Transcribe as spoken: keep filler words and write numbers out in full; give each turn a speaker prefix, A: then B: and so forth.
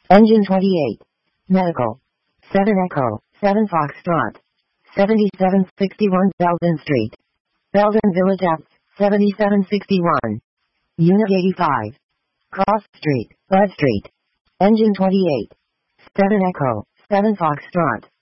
A: Engine twenty-eight. Medical. seven Echo, seven Foxtrot. seventy-seven sixty-one Belden Street. Belden Village Ave, seventy-seven sixty-one. Unit eighty-five. Cross Street, Bud Street. Engine twenty-eight. seven Echo, seven Foxtrot.